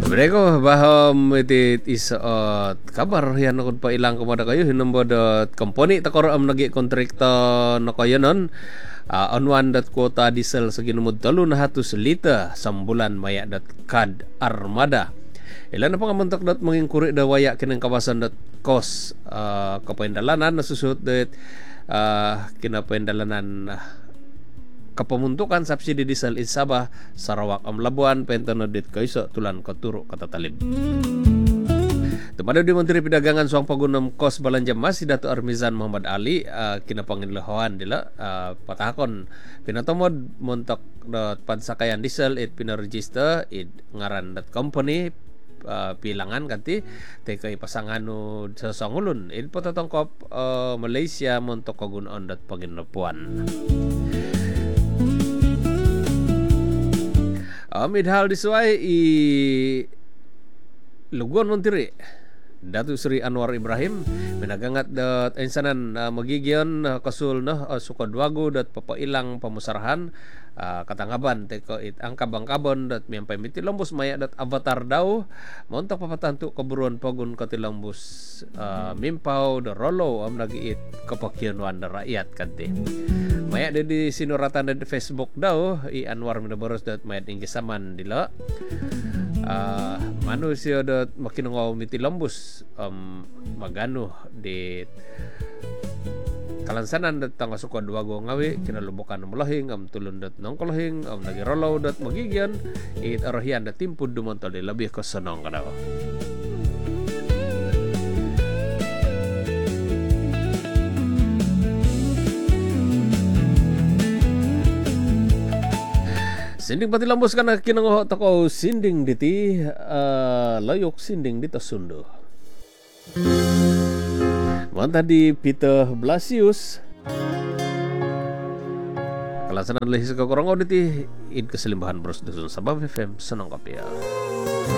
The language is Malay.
Mereka baham iti isaot kabar yan akod pa ilang kumada kayo hinumbod company takor am nagi kontrakta na kayo nun onwan dat kuota diesel sa ginumod 300 liter sambulan maya dat kad armada. Ilan na pangamuntak dat manging kuri da waya kinang kawasan dat kos kapaindalanan nasusuot dat kinapaindalanan kapamuntukan subsidi diesel in Sabah, Sarawak am Labuan, pentanodit kaysa tulan katuro katatalib. Tumadaw di Menteri Perdagangan suang pagunam kos balanja mas si Dato Armizan Muhammad Ali kinapanginlahuan dila patahakon pinatomod montok dot pansakayan diesel it pinaregister it ngaran dat company pilangan kanti tekay pasangano sa sangulun it patatongkop Malaysia montok kagunon dat paginapuan. Midhal disuai luguan Menteri Datuk Seri Anwar Ibrahim minagangat dat insanan magigyan kasul sukadwago dat papailang pamusarahan katangaban teko it angkabang-kabon dat miampay mitilombos maya dat avatar daw montok papatantu kaburuan pagun katilombos mimpaw da rolo am nagiit kapakyanuan da rakyat kanti. Maya di sinuratan di Facebook daw i Anwar minaboros dat mayat inggisaman dila manusia dat makinungaw mitilombos magano di kalansanan dat tanga sukad wago ngawi kinalubukan ng malahing am tulun dat nang kalahing am nagirolaw dat magigyan it arahian dat timpud dumontol di labih ko sanong kadaw. Sinding pati lambos ka na kinangohot ako sinding diti layok sinding dita sundo. Manta di Peter Blasius kalasanan lehis ka korongo diti id keselimbahan bros dusun Sabah FM senang kapia.